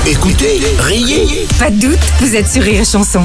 Écoutez, riez. Pas de doute, vous êtes sur Rire et Chanson.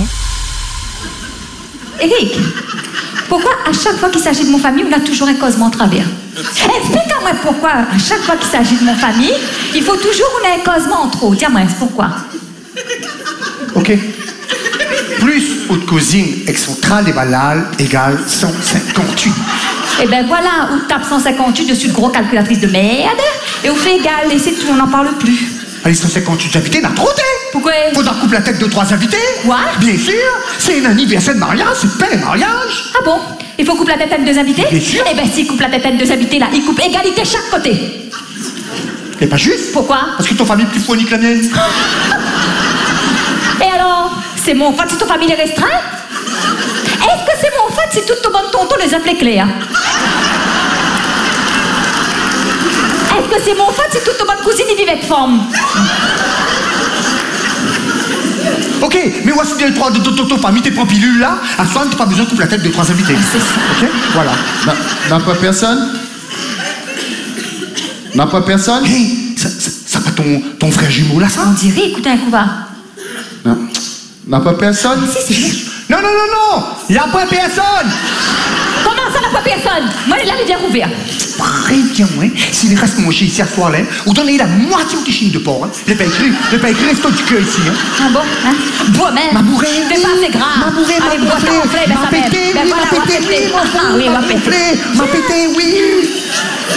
Eric, pourquoi à chaque fois qu'il s'agit de mon famille, on a toujours un causement en travers? Explique-moi pourquoi à chaque fois qu'il s'agit de mon famille, il faut toujours qu'on ait un causement en trop. Dis-moi, pourquoi? Ok. Plus haute cousine avec son traléballal égale 158. Et ben voilà, on tape 158 dessus le gros calculatrice de merde, et on fait égal, et c'est tout, on n'en parle plus. Allez, 158 invités, n'a trop. Pourquoi? Faudra couper la tête de 3 invités. Quoi? Bien sûr, c'est un anniversaire de mariage, c'est pas un mariage. Ah bon? Il faut couper la tête à 2 invités? Bien sûr. Eh ben s'il coupe la tête à 2 invités, là, il coupe égalité chaque côté. C'est pas juste. Pourquoi? Parce que ton famille est plus phonique que la mienne. Et alors? C'est mon fait si ton famille est restreinte? Est-ce que c'est mon fait si tout ton bon tonton les appelait Cléa? Est-ce que c'est mon fait si toute ton bonne cousine y vivait avec forme? Ok, mais voici bien le 3 de ton famille, t'es pas pilule là. À soir, t'as pas besoin de couper la tête de 3 invités. C'est ça. Ok, voilà. N'a pas personne? N'a pas personne? Hey, ça pas ton frère jumeau là, ça? On dirait, écoutez un coup bas. Non. N'a pas personne? Si, c'est vrai. Non, non, non, non! Y'a pas personne! Comment ça n'a pas personne? Moi, là, il vient ouvert. Très bien, ouais. S'il reste manger ici à soir là, vous donnez la moitié au quichine de porc. Hein. Je l'ai pas écrit resto du cœur ici. Hein. Ah bon? Hein? Bois même. Ma bourrée, C'est oui. pas assez grave. Ma bourrée, Allez, ma bois ça, gonflée. gonflé, ben Ma ça même. pété, Ben oui, voilà, ma on va pété, péter. oui, Ah oui, on va péter. Ma pété, oui.